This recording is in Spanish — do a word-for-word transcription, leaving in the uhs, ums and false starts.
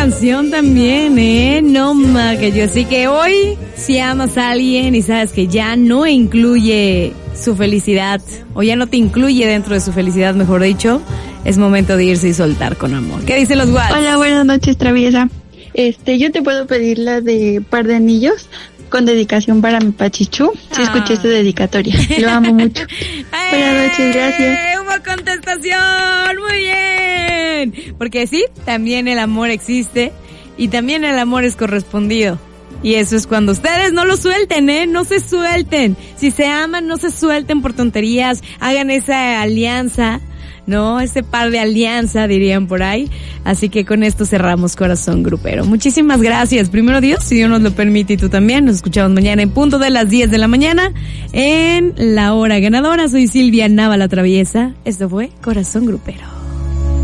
canción también, ¿eh? No más que yo. Así que hoy, si amas a alguien y sabes que ya no incluye su felicidad, o ya no te incluye dentro de su felicidad, mejor dicho, es momento de irse y soltar con amor. ¿Qué dicen los guas? Hola, buenas noches, traviesa. Este, yo te puedo pedir la de Par de Anillos con dedicación para mi Pachichu. Si ah. escuché esta dedicatoria, lo amo mucho. Buenas noches, gracias. Hubo contestación, muy bien. Porque sí, también el amor existe y también el amor es correspondido. Y eso es cuando ustedes no lo suelten, ¿eh? No se suelten. Si se aman, no se suelten por tonterías. Hagan esa alianza, ¿no? Ese par de alianza, dirían por ahí. Así que con esto cerramos Corazón Grupero. Muchísimas gracias. Primero Dios, si Dios nos lo permite y tú también. Nos escuchamos mañana en punto de las diez de la mañana en La Hora Ganadora. Soy Silvia Nava, la Traviesa. Esto fue Corazón Grupero.